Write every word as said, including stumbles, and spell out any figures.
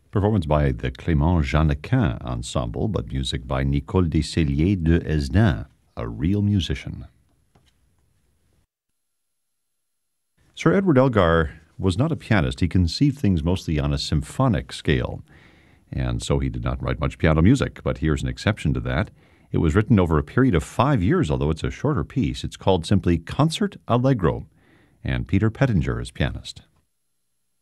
Performance by the Clément Jeannequin Ensemble, but music by Nicole Descellier de Hesdin, a real musician. Sir Edward Elgar was not a pianist. He conceived things mostly on a symphonic scale, and so he did not write much piano music, but here's an exception to that. It was written over a period of five years, although it's a shorter piece. It's called simply Concert Allegro, and Peter Pettinger is pianist.